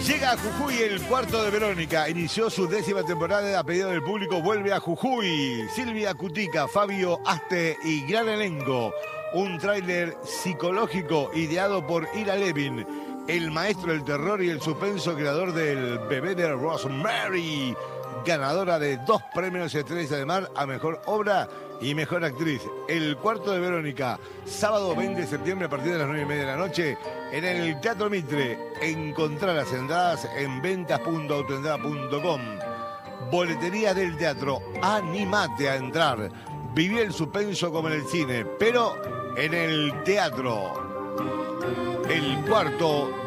Llega a Jujuy el cuarto de Verónica. Inició su 10ª temporada a pedido del público. Vuelve a Jujuy. Silvia Cutica, Fabio Aste y gran elenco. Un tráiler psicológico ideado por Ira Levin, el maestro del terror y el suspenso, creador del Bebé de Rosemary, ganadora de 2 premios Estrella de Mar a Mejor Obra y Mejor Actriz. El cuarto de Verónica, sábado 20 de septiembre a partir de las 9:30 de la noche en el Teatro Mitre. Encontrá las entradas en ventas.autoentrada.com. Boletería del teatro, animate a entrar. Viví el suspenso como en el cine, pero en el teatro. El cuarto